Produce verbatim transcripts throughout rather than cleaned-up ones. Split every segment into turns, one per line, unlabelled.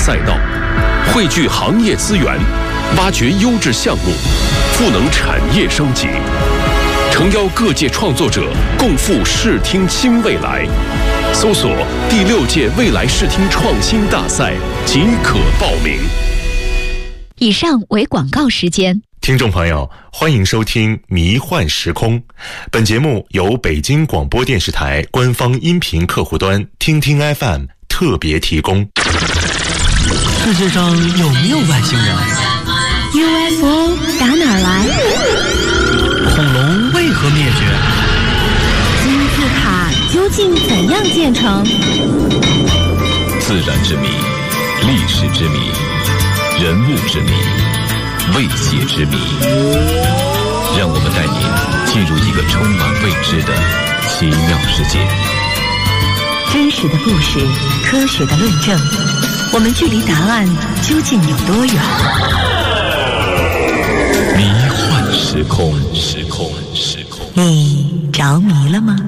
赛道，汇聚行业资源，挖掘优质项目，赋能产业升级，诚邀各界创作者共赴视听新未来。搜索第六届未来视听创新大赛即可报名。
以上为广告时间。
听众朋友，欢迎收听《迷幻时空》。本节目由北京广播电视台官方音频客户端听听 F M 特别提供。
世界上有没有外星人
？U F O 打哪儿来？
恐龙为何灭绝？
金字塔究竟怎样建成？
自然之谜，历史之谜，人物之谜，未解之谜，让我们带您进入一个充满未知的奇妙世界。
真实的故事，科学的论证，我们距离答案究竟有多远？
迷幻时空，时空，时空。
你着迷了吗？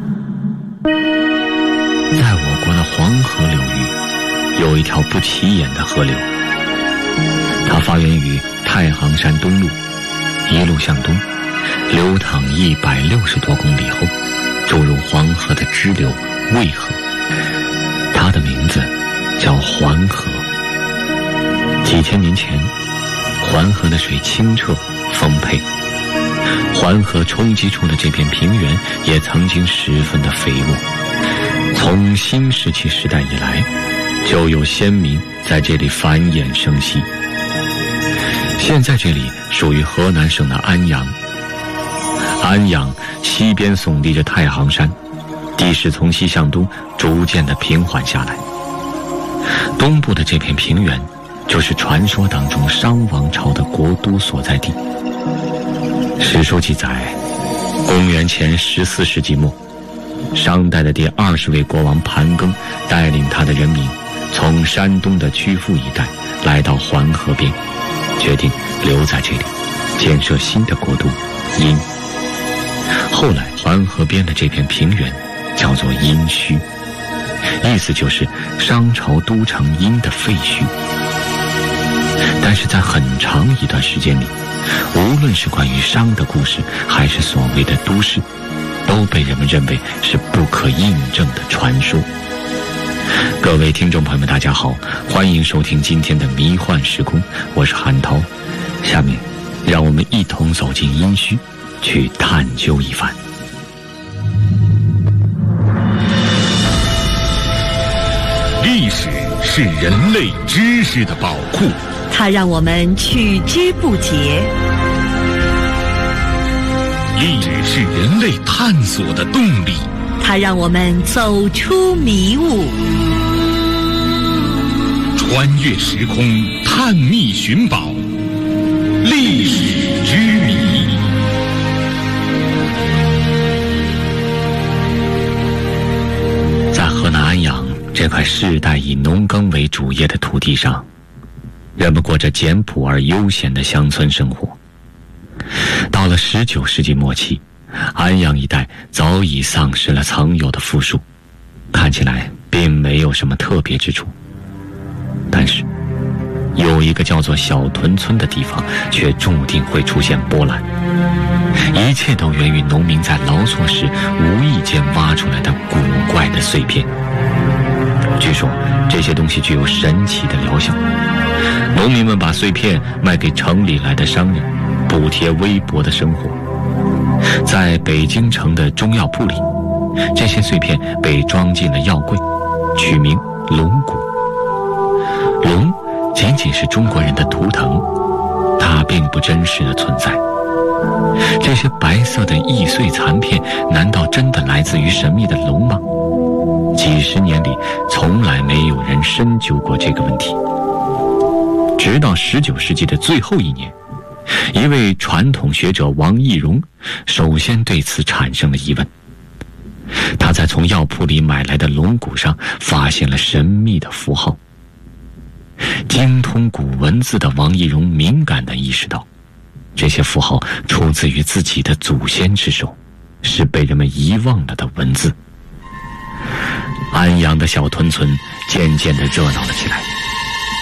在我国的黄河流域，有一条不起眼的河流，它发源于太行山东麓，一路向东，流淌一百六十多公里后，注入黄河的支流渭河。它的名字叫环河。几千年前，环河的水清澈丰沛，环河冲击出的这片平原也曾经十分的肥沃。从新石器时代以来，就有先民在这里繁衍生息。现在这里属于河南省的安阳。安阳西边耸立着太行山，地势从西向东逐渐的平缓下来。东部的这片平原就是传说当中商王朝的国都所在地。史书记载，公元前十四世纪末，商代的第二十位国王盘庚带领他的人民从山东的曲阜一带来到环河边，决定留在这里建设新的国都殷。后来环河边的这片平原叫做殷墟，意思就是商朝都城殷的废墟。但是在很长一段时间里，无论是关于商的故事，还是所谓的都市，都被人们认为是不可印证的传说。各位听众朋友们，大家好，欢迎收听今天的迷幻时空，我是韩涛。下面让我们一同走进殷墟，去探究一番。
历史是人类知识的宝库，
它让我们取之不竭。
历史是人类探索的动力，
它让我们走出迷雾。
穿越时空，探秘寻宝，历史之谜。
在河南安阳这块世代以农耕为主业的土地上，人们过着简朴而悠闲的乡村生活。到了十九世纪末期，安阳一带早已丧失了曾有的富庶，看起来并没有什么特别之处。但是有一个叫做小屯村的地方却注定会出现波澜，一切都源于农民在劳作时无意间挖出来的古怪的碎片。据说这些东西具有神奇的疗效，农民们把碎片卖给城里来的商人，补贴微薄的生活。在北京城的中药铺里，这些碎片被装进了药柜，取名龙骨。龙仅仅是中国人的图腾，它并不真实的存在。这些白色的易碎残片，难道真的来自于神秘的龙吗？几十年里，从来没有人深究过这个问题。直到十九世纪的最后一年，一位传统学者王懿荣首先对此产生了疑问。他在从药铺里买来的龙骨上发现了神秘的符号。精通古文字的王懿荣敏感地意识到，这些符号出自于自己的祖先之手，是被人们遗忘了的文字。安阳的小屯村渐渐地热闹了起来，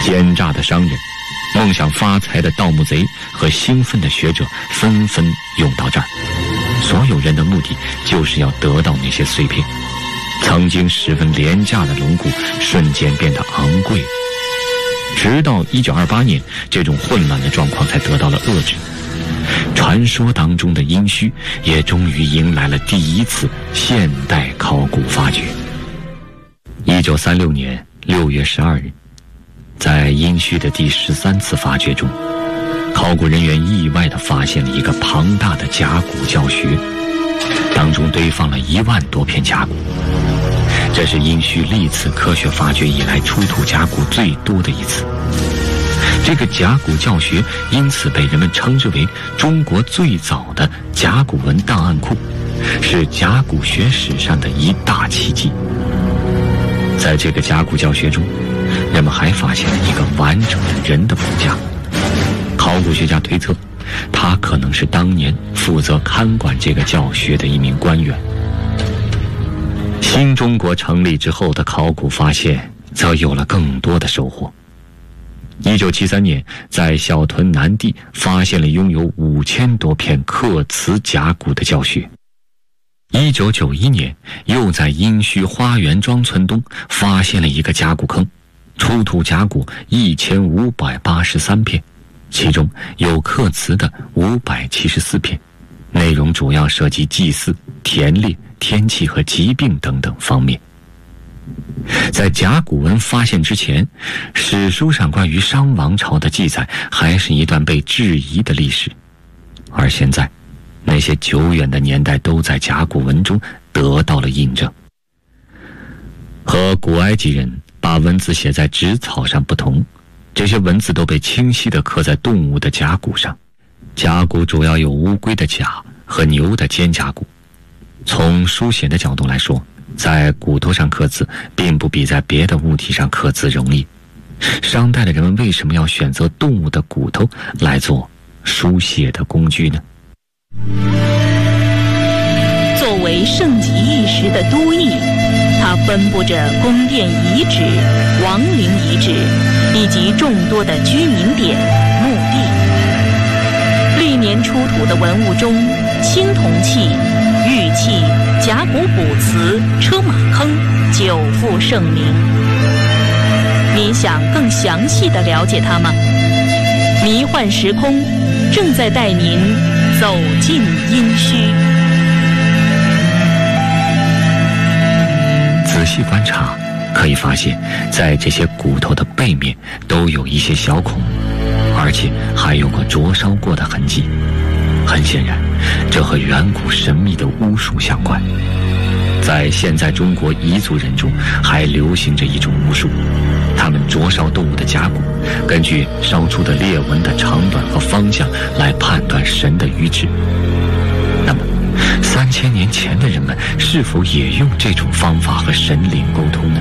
奸诈的商人、梦想发财的盗墓贼和兴奋的学者纷纷涌到这儿，所有人的目的就是要得到那些碎片。曾经十分廉价的龙骨瞬间变得昂贵，直到一九二八年，这种混乱的状况才得到了遏制。传说当中的殷墟也终于迎来了第一次现代考古发掘。一九三六年六月十二日，在殷墟的第十三次发掘中，考古人员意外地发现了一个庞大的甲骨教学，当中堆放了一万多片甲骨。这是殷墟历次科学发掘以来出土甲骨最多的一次。这个甲骨教学因此被人们称之为中国最早的甲骨文档案库，是甲骨学史上的一大奇迹。在这个甲骨教学中，人们还发现了一个完整的人的骨架。考古学家推测，他可能是当年负责看管这个教学的一名官员。新中国成立之后的考古发现则有了更多的收获。一九七三年，在小屯南地发现了拥有五千多片刻瓷甲骨的教学。一九九一年，又在殷墟花园庄村东发现了一个甲骨坑，出土甲骨一千五百八十三片，其中有刻瓷的五百七十四片，内容主要涉及祭祀、田猎、天气和疾病等等方面。在甲骨文发现之前，史书上关于商王朝的记载还是一段被质疑的历史，而现在那些久远的年代都在甲骨文中得到了印证。和古埃及人把文字写在纸草上不同，这些文字都被清晰地刻在动物的甲骨上。甲骨主要有乌龟的甲和牛的肩胛骨。从书写的角度来说，在骨头上刻字并不比在别的物体上刻字容易。商代的人们为什么要选择动物的骨头来做书写的工具呢？
作为盛极一时的都邑，它分布着宫殿遗址、王陵遗址以及众多的居民点、墓地。历年出土的文物中，青铜器、玉器、甲骨卜辞、车马坑久负盛名。您想更详细地了解它吗？迷幻时空正在带您走进殷墟。
仔细观察，可以发现，在这些骨头的背面都有一些小孔，而且还有个灼烧过的痕迹。很显然，这和远古神秘的巫术相关。在现在中国彝族人中还流行着一种巫术，他们灼烧动物的甲骨，根据烧出的裂纹的长短和方向来判断神的愚智。那么三千年前的人们是否也用这种方法和神灵沟通呢？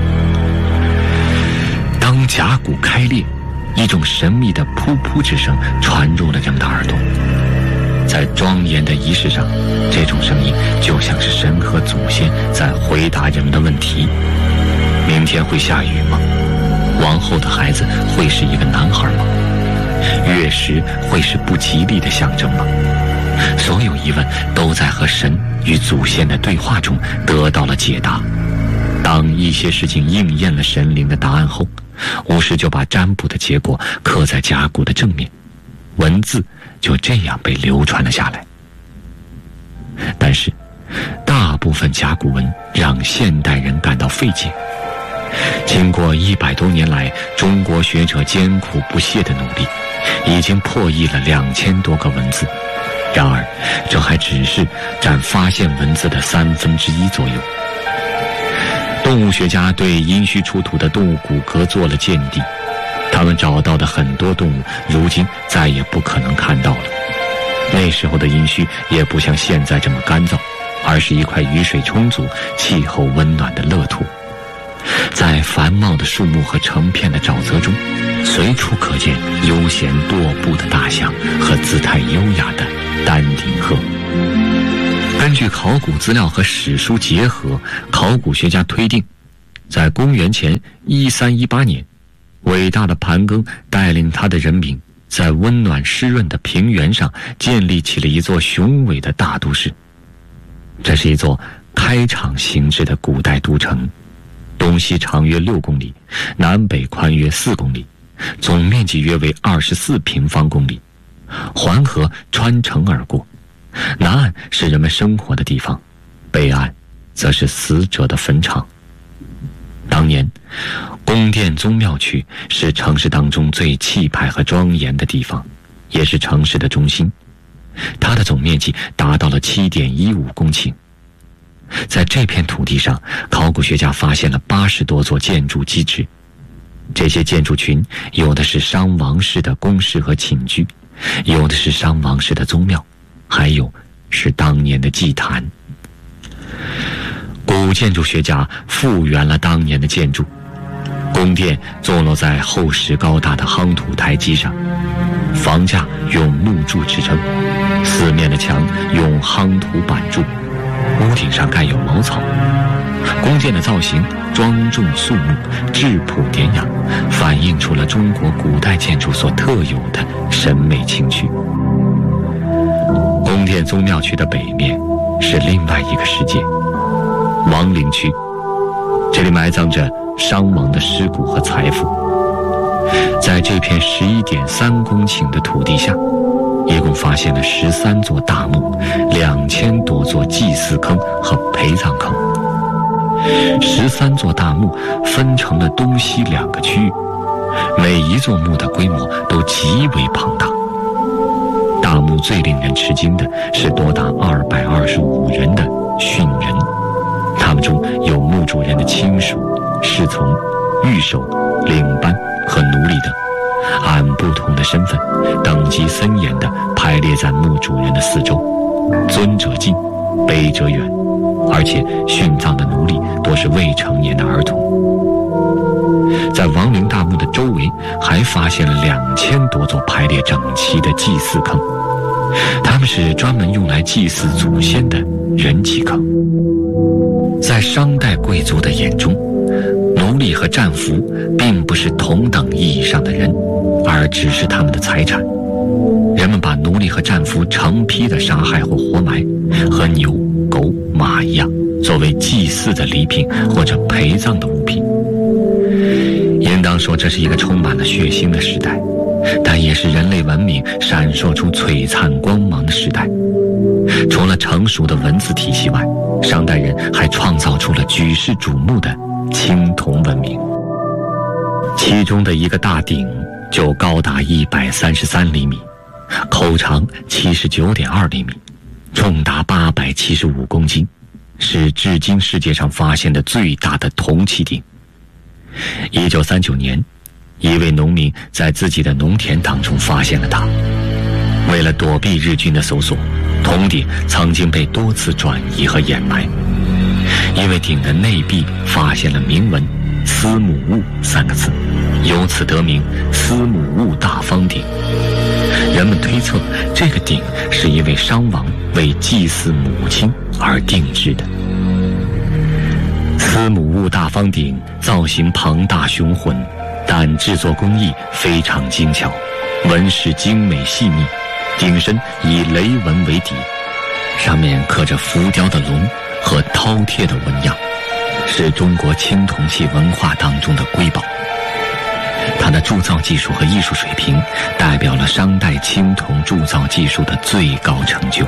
当甲骨开裂，一种神秘的噗噗之声传入了人们的耳朵。在庄严的仪式上，这种声音就像是神和祖先在回答人们的问题：明天会下雨吗？王后的孩子会是一个男孩吗？月食会是不吉利的象征吗？所有疑问都在和神与祖先的对话中得到了解答。当一些事情应验了神灵的答案后，巫师就把占卜的结果刻在甲骨的正面，文字就这样被流传了下来。但是大部分甲骨文让现代人感到费解。经过一百多年来中国学者艰苦不懈的努力，已经破译了两千多个文字，然而这还只是占发现文字的三分之一左右。动物学家对殷墟出土的动物骨骼做了鉴定，他们找到的很多动物如今再也不可能看到了。那时候的殷墟也不像现在这么干燥，而是一块雨水充足、气候温暖的乐土。在繁茂的树木和成片的沼泽中，随处可见悠闲踱步的大象和姿态优雅的丹顶鹤。根据考古资料和史书结合，考古学家推定，在公元前一三一八年， 伟大的盘庚带领他的人民在温暖湿润的平原上建立起了一座雄伟的大都市。这是一座开场形制的古代都城，东西长约六公里，南北宽约四公里，总面积约为二十四平方公里。环河穿城而过，南岸是人们生活的地方，北岸则是死者的坟场。当年，宫殿宗庙区是城市当中最气派和庄严的地方，也是城市的中心。它的总面积达到了 七点一五公顷。在这片土地上，考古学家发现了八十多座建筑基址。这些建筑群有的是商王室的宫室和寝居，有的是商王室的宗庙，还有是当年的祭坛。古建筑学家复原了当年的建筑，宫殿坐落在厚实高大的夯土台基上，房架用木柱支撑，四面的墙用夯土板筑，屋顶上盖有茅草。宫殿的造型庄重肃穆，质朴典雅，反映出了中国古代建筑所特有的审美情趣。宫殿宗庙区的北面是另外一个世界，亡灵区，这里埋葬着商王的尸骨和财富。在这片 十一点三公顷的土地下，一共发现了十三座大墓，两千多座祭祀坑和陪葬坑。十三座大墓分成了东西两个区域，每一座墓的规模都极为庞大。大墓最令人吃惊的是多达二百二十五人的殉人，他们中有墓主人的亲属、侍从、御手、领班和奴隶等，按不同的身份等级森严地排列在墓主人的四周，尊者近，卑者远，而且殉葬的奴隶多是未成年的儿童。在亡灵大墓的周围还发现了两千多座排列整齐的祭祀坑，它们是专门用来祭祀祖先的人祭坑。在商代贵族的眼中，奴隶和战俘并不是同等意义上的人，而只是他们的财产。人们把奴隶和战俘成批的杀害或活埋，和牛、狗、马一样，作为祭祀的礼品或者陪葬的物品。应当说这是一个充满了血腥的时代，但也是人类文明闪烁出璀璨光芒的时代。除了成熟的文字体系外，商代人还创造出了举世瞩目的青铜文明。其中的一个大鼎就高达一百三十三厘米，口长 七十九点二厘米，重达八百七十五公斤，是至今世界上发现的最大的铜器鼎。一九三九年，一位农民在自己的农田当中发现了它。为了躲避日军的搜索，铜鼎曾经被多次转移和掩埋。因为鼎的内壁发现了铭文“司母戊”三个字，由此得名司母戊大方鼎。人们推测，这个鼎是一位商王为祭祀母亲而定制的。司母戊大方鼎造型庞大雄浑，但制作工艺非常精巧，纹饰精美细腻，鼎身以雷纹为底，上面刻着浮雕的龙和饕餮的纹样，是中国青铜器文化当中的瑰宝。它的铸造技术和艺术水平代表了商代青铜铸造技术的最高成就。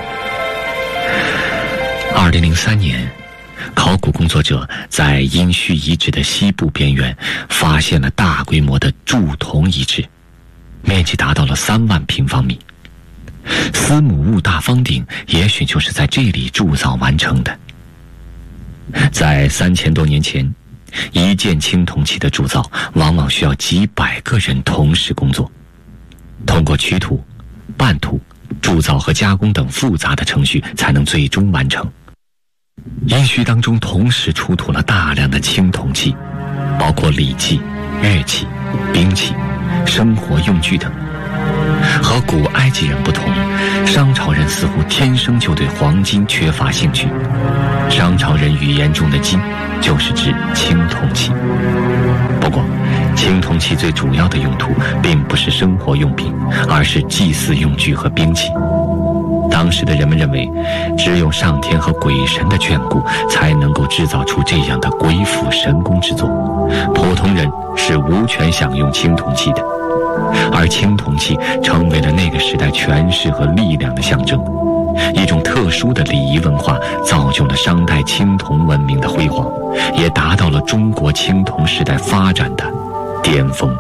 二零零三年，考古工作者在殷墟遗址的西部边缘发现了大规模的铸铜遗址，面积达到了三万平方米。司母戊大方鼎也许就是在这里铸造完成的。在三千多年前，一件青铜器的铸造往往需要几百个人同时工作，通过取土、拌土、铸造和加工等复杂的程序才能最终完成。殷墟当中同时出土了大量的青铜器，包括礼器、乐器、兵器、生活用具等。和古埃及人不同，商朝人似乎天生就对黄金缺乏兴趣。商朝人语言中的金就是指青铜器。不过青铜器最主要的用途并不是生活用品，而是祭祀用具和兵器。当时的人们认为，只有上天和鬼神的眷顾，才能够制造出这样的鬼斧神工之作，普通人是无权享用青铜器的。而青铜器成为了那个时代权势和力量的象征，一种特殊的礼仪文化造就了商代青铜文明的辉煌，也达到了中国青铜时代发展的巅峰。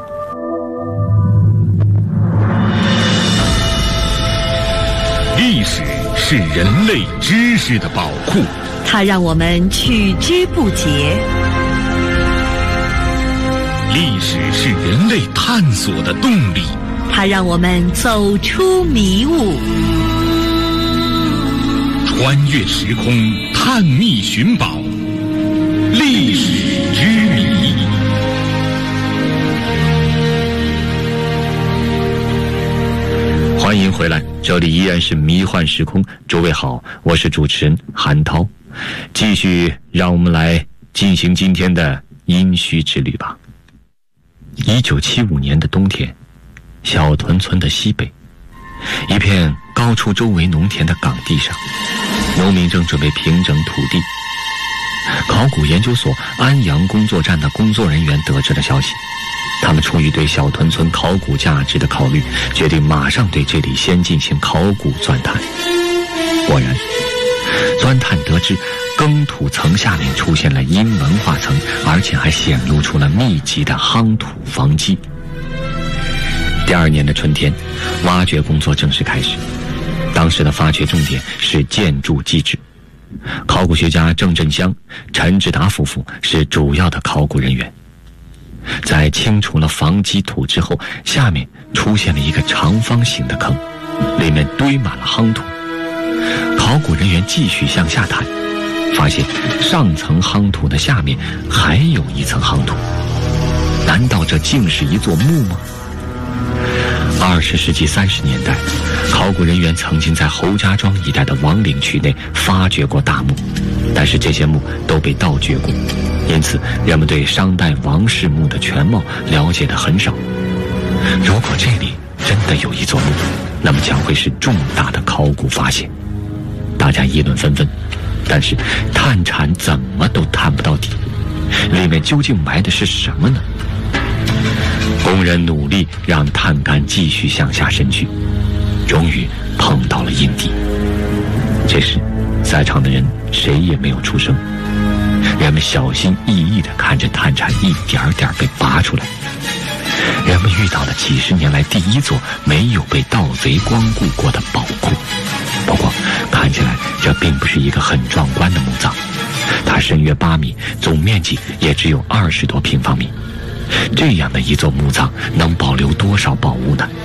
历史是人类知识的宝库，
它让我们取之不竭。
历史是人类探索的动力，
它让我们走出迷雾。
穿越时空，探秘寻宝，历史之谜。
欢迎回来，这里依然是迷幻时空。诸位好，我是主持人韩涛，继续让我们来进行今天的殷墟之旅吧。一九七五年的冬天，小屯村的西北，一片高出周围农田的岗地上，农民正准备平整土地。考古研究所安阳工作站的工作人员得知了消息，他们出于对小屯村考古价值的考虑，决定马上对这里先进行考古钻探。果然，钻探得知耕土层下面出现了殷文化层，而且还显露出了密集的夯土房基。第二年的春天，挖掘工作正式开始。当时的发掘重点是建筑基质，考古学家郑振香、陈志达夫妇是主要的考古人员。在清除了房基土之后，下面出现了一个长方形的坑，里面堆满了夯土。考古人员继续向下探，发现上层夯土的下面还有一层夯土。难道这竟是一座墓吗？二十世纪三十年代，考古人员曾经在侯家庄一带的王陵区内发掘过大墓，但是这些墓都被盗掘过，因此人们对商代王室墓的全貌了解的很少。如果这里真的有一座墓，那么将会是重大的考古发现。大家议论纷纷，但是探铲怎么都探不到底，里面究竟埋的是什么呢？工人努力让探杆继续向下伸去，终于碰到了阴地。这时，在场的人谁也没有出声，人们小心翼翼地看着探铲一点点被拔出来。人们遇到了几十年来第一座没有被盗贼光顾过的宝库。不过，看起来这并不是一个很壮观的墓葬，它深约八米，总面积也只有二十多平方米。这样的一座墓葬能保留多少宝物呢？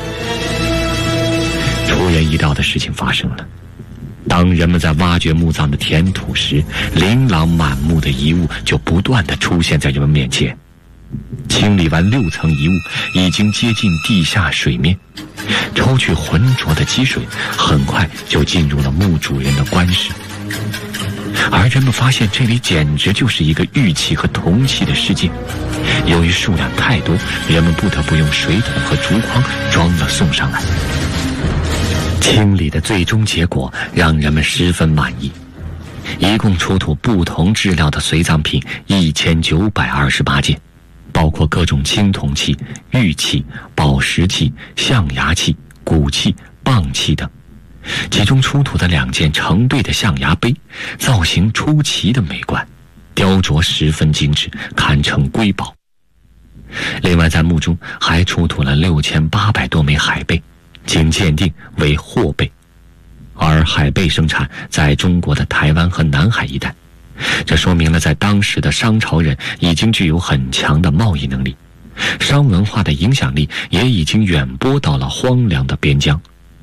出人意料的事情发生了。当人们在挖掘墓葬的填土时，琳琅满目的遗物就不断地出现在人们面前。清理完六层遗物，已经接近地下水面。抽取浑浊的积水，很快就进入了墓主人的棺室。而人们发现这里简直就是一个玉器和铜器的世界。由于数量太多，人们不得不用水桶和竹筐装了送上来。清理的最终结果让人们十分满意，一共出土不同质量的随葬品一千九百二十八件，包括各种青铜器、玉器、宝石器、象牙器、骨器、蚌器等。其中出土的两件成对的象牙杯，造型出奇的美观，雕琢十分精致，堪称瑰宝。另外，在墓中还出土了六千八百多枚海贝，经鉴定为货贝，而海贝生产在中国的台湾和南海一带，这说明了在当时的商朝人已经具有很强的贸易能力，商文化的影响力也已经远播到了荒凉的边疆。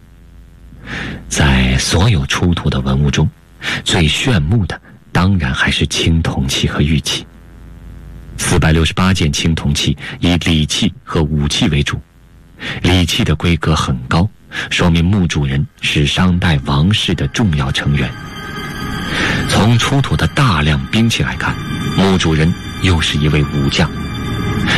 在所有出土的文物中，最炫目的当然还是青铜器和玉器。四百六十八件青铜器以礼器和武器为主，礼器的规格很高，说明墓主人是商代王室的重要成员。从出土的大量兵器来看，墓主人又是一位武将。